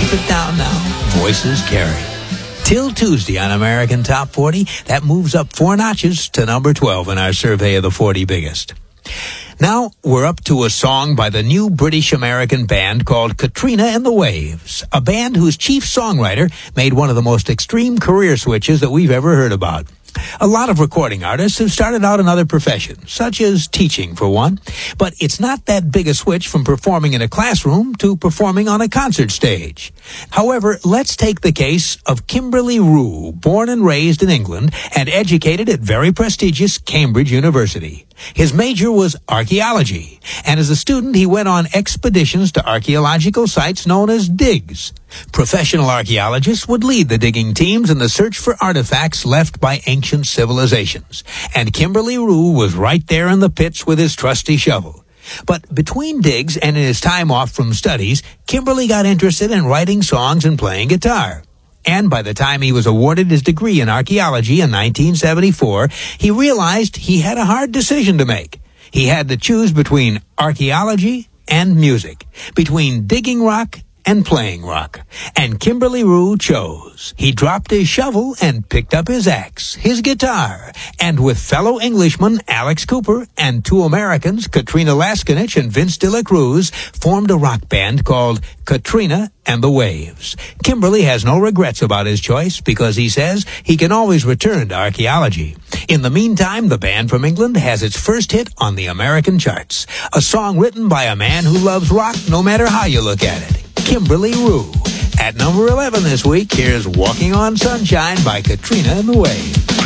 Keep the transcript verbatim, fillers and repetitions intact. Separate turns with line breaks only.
keep it down now. Voices carry. Till Tuesday on American Top forty, that moves up four notches to number twelve in our survey of the forty biggest. Now, we're up to a song by the new British-American band called Katrina and the Waves, a band whose chief songwriter made one of the most extreme career switches that we've ever heard about. A lot of recording artists have started out in other professions, such as teaching, for one. But it's not that big a switch from performing in a classroom to performing on a concert stage. However, let's take the case of Kimberly Rue, born and raised in England and educated at very prestigious Cambridge University. His major was archaeology, and as a student he went on expeditions to archaeological sites known as digs. Professional archaeologists would lead the digging teams in the search for artifacts left by ancient civilizations, and Kimberly Rue was right there in the pits with his trusty shovel. But between digs and in his time off from studies, Kimberly got interested in writing songs and playing guitar. And by the time he was awarded his degree in archaeology in nineteen seventy-four, he realized he had a hard decision to make. He had to choose between archaeology and music, between digging rock and playing rock. And Kimberly Rue chose. He dropped his shovel and picked up his axe, his guitar, and with fellow Englishmen Alex Cooper and two Americans, Katrina Laskinich and Vince De La Cruz, formed a rock band called Katrina and the Waves. Kimberly has no regrets about his choice because he says he can always return to archaeology. In the meantime, the band from England has its first hit on the American charts, a song written by a man who loves rock no matter how you look at it. Kimberly Rue. At number eleven this week, here's Walking on Sunshine by Katrina and the Waves.